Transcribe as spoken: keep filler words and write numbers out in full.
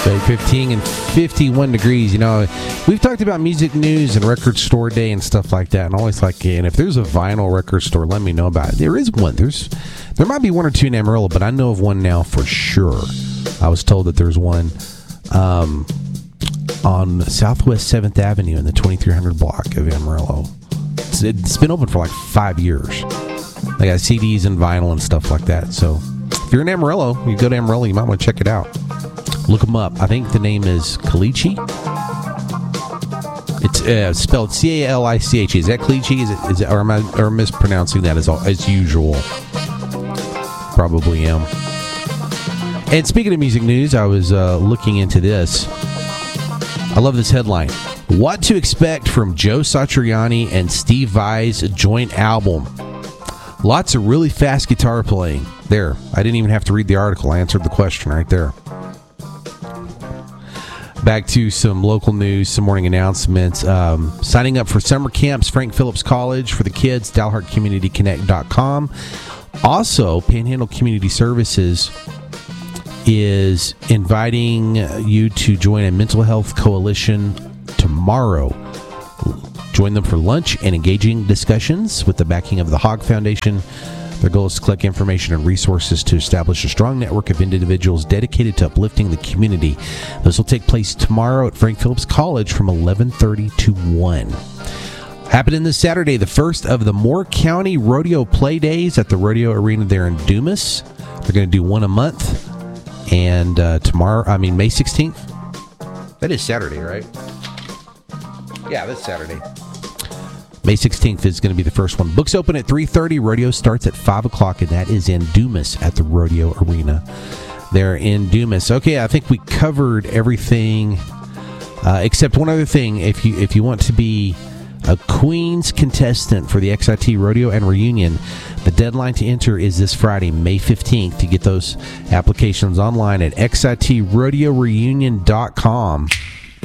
eight fifteen and fifty-one degrees. You know, we've talked about music news and record store day and stuff like that, and always like, and if there's a vinyl record store, let me know about it. There is one. There's there might be one or two in Amarillo, but I know of one now for sure. I was told that there's one um, on Southwest seventh Avenue in the twenty-three hundred block of Amarillo. It's, it's been open for like five years. They got C Ds and vinyl and stuff like that. So if you're in Amarillo, you go to Amarillo, you might want to check it out. Look them up. I think the name is Caliche. It's uh, spelled C A L I C H E. Is that Caliche? Is it? Is it? Or am I or mispronouncing that as all, as usual? Probably am. And speaking of music news, I was uh, looking into this. I love this headline: What to expect from Joe Satriani and Steve Vai's joint album? Lots of really fast guitar playing. There, I didn't even have to read the article. I answered the question right there. Back to some local news, some morning announcements. Um, signing up for summer camps, Frank Phillips College for the kids, Dalhart Community Connect dot com. Also, Panhandle Community Services is inviting you to join a mental health coalition tomorrow. Join them for lunch and engaging discussions with the backing of the Hogg Foundation. Their goal is to collect information and resources to establish a strong network of individuals dedicated to uplifting the community. This will take place tomorrow at Frank Phillips College from eleven thirty to one. Happening this Saturday, the first of the Moore County Rodeo Play Days at the Rodeo Arena there in Dumas. They're going to do one a month. And uh, tomorrow, I mean, May sixteenth. That is Saturday, right? Yeah, that's Saturday. May sixteenth is going to be the first one. Books open at three thirty. Rodeo starts at five o'clock, and that is in Dumas at the Rodeo Arena there in Dumas. Okay, I think we covered everything uh, except one other thing. If you if you want to be a Queens contestant for the X I T Rodeo and Reunion, the deadline to enter is this Friday, May fifteenth. To get those applications online at X I T rodeo reunion dot com.